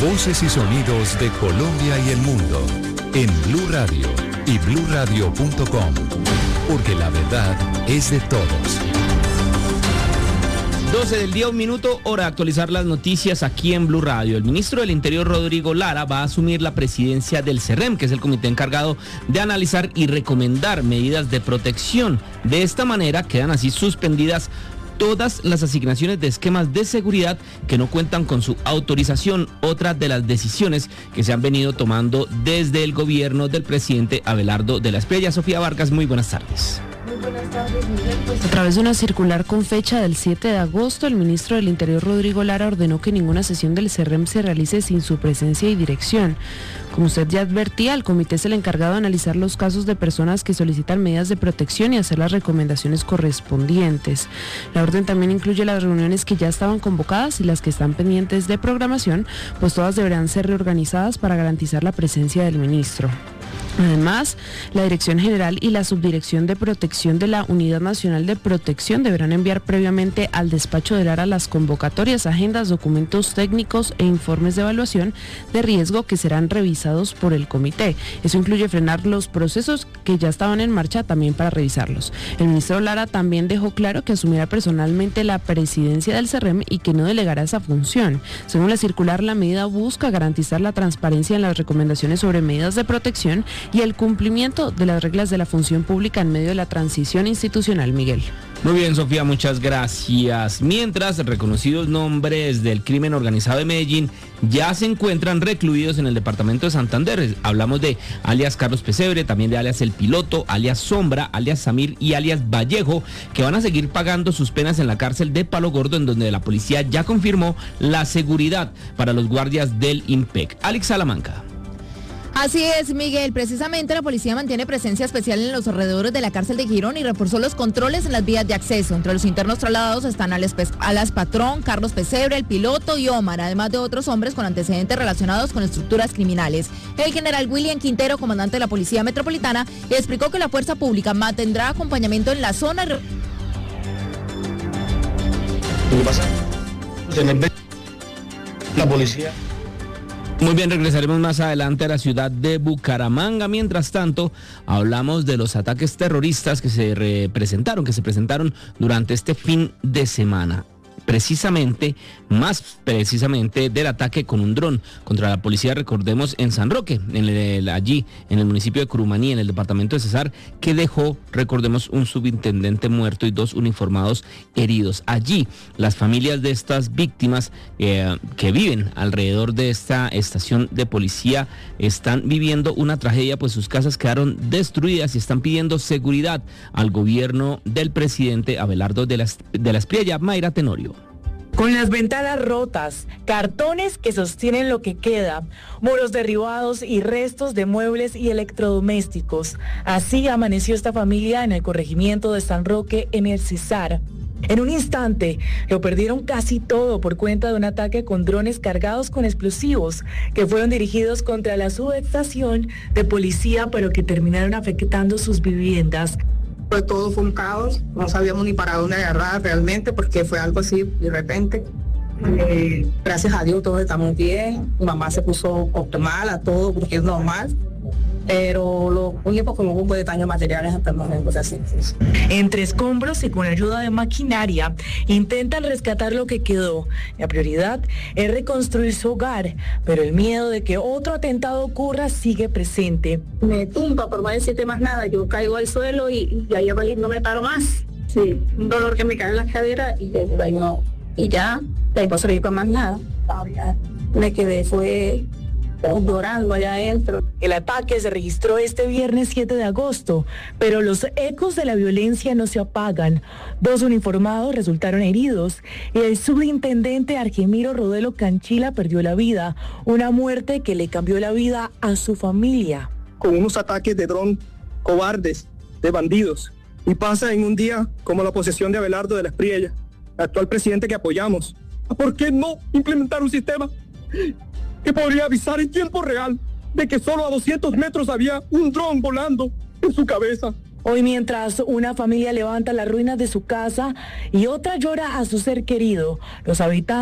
Voces y sonidos de Colombia y el mundo en Blue Radio y bluradio.com, porque la verdad es de todos. 12 del día, 1 minuto, hora de actualizar las noticias aquí en Blue Radio. El ministro del Interior, Rodrigo Lara, va a asumir la presidencia del CERREM, que es el comité encargado de analizar y recomendar medidas de protección. De esta manera quedan así suspendidas todas las asignaciones de esquemas de seguridad que no cuentan con su autorización, otra de las decisiones que se han venido tomando desde el gobierno del presidente Abelardo de la Espriella. Sofía Vargas, muy buenas tardes. Muy buenas tardes, Miguel. Pues a través de una circular con fecha del 7 de agosto, el ministro del Interior, Rodrigo Lara, ordenó que ninguna sesión del CERREM se realice sin su presencia y dirección. Como usted ya advertía, el comité es el encargado de analizar los casos de personas que solicitan medidas de protección y hacer las recomendaciones correspondientes. La orden también incluye las reuniones que ya estaban convocadas y las que están pendientes de programación, pues todas deberán ser reorganizadas para garantizar la presencia del ministro. Además, la Dirección General y la Subdirección de Protección de la Unidad Nacional de Protección deberán enviar previamente al despacho de Lara las convocatorias, agendas, documentos técnicos e informes de evaluación de riesgo que serán revisados por el comité. Eso incluye frenar los procesos que ya estaban en marcha también para revisarlos. El ministro Lara también dejó claro que asumirá personalmente la presidencia del CERREM y que no delegará esa función. Según la circular, la medida busca garantizar la transparencia en las recomendaciones sobre medidas de protección y el cumplimiento de las reglas de la función pública en medio de la transición institucional, Miguel. Muy bien, Sofía, muchas gracias. Mientras, reconocidos nombres del crimen organizado de Medellín ya se encuentran recluidos en el departamento de Santander. Hablamos de alias Carlos Pesebre, también de alias El Piloto, alias Sombra, alias Samir y alias Vallejo, que van a seguir pagando sus penas en la cárcel de Palo Gordo, en donde la policía ya confirmó la seguridad para los guardias del IMPEC. Alex Salamanca. Así es, Miguel. Precisamente la policía mantiene presencia especial en los alrededores de la cárcel de Girón y reforzó los controles en las vías de acceso. Entre los internos trasladados están alias Patrón, Carlos Pesebre, El Piloto y Omar, además de otros hombres con antecedentes relacionados con estructuras criminales. El general William Quintero, comandante de la Policía Metropolitana, explicó que la fuerza pública mantendrá acompañamiento en la zona. ¿Qué pasa? La policía. Muy bien, regresaremos más adelante a la ciudad de Bucaramanga. Mientras tanto, hablamos de los ataques terroristas que se presentaron durante este fin de semana. Más precisamente del ataque con un dron contra la policía, recordemos, en San Roque, allí en el municipio de Curumaní, en el departamento de Cesar, que dejó, recordemos, un subintendente muerto y 2 uniformados heridos. Allí, las familias de estas víctimas que viven alrededor de esta estación de policía están viviendo una tragedia, pues sus casas quedaron destruidas y están pidiendo seguridad al gobierno del presidente Abelardo de la Espriella. Mayra Tenorio. Con las ventanas rotas, cartones que sostienen lo que queda, muros derribados y restos de muebles y electrodomésticos. Así amaneció esta familia en el corregimiento de San Roque, en el Cesar. En un instante, lo perdieron casi todo por cuenta de un ataque con drones cargados con explosivos que fueron dirigidos contra la subestación de policía, pero que terminaron afectando sus viviendas. Todo fue un caos, no sabíamos ni para dónde agarrar realmente porque fue algo así de repente. Gracias a Dios todos estamos bien, mi mamá se puso mal a todo porque es normal, pero lo único que hubo fue daños materiales hasta el momento, así. Entre escombros y con ayuda de maquinaria, intentan rescatar lo que quedó. La prioridad es reconstruir su hogar, pero el miedo de que otro atentado ocurra sigue presente. Me tumba, por no decirte más nada, yo caigo al suelo y ahí no me paro más. Sí, un dolor que me cae en la cadera y ya no se con más nada. Me quedé, fue llorando allá adentro. El ataque se registró este viernes 7 de agosto, pero los ecos de la violencia no se apagan. 2 uniformados resultaron heridos y el subintendente Argemiro Rodelo Canchila perdió la vida, una muerte que le cambió la vida a su familia. Con unos ataques de dron cobardes, de bandidos, y pasa en un día como la posesión de Abelardo de la Espriella, actual presidente que apoyamos. ¿Por qué no implementar un sistema que podría avisar en tiempo real de que solo a 200 metros había un dron volando en su cabeza? Hoy, mientras una familia levanta las ruinas de su casa y otra llora a su ser querido, los habitantes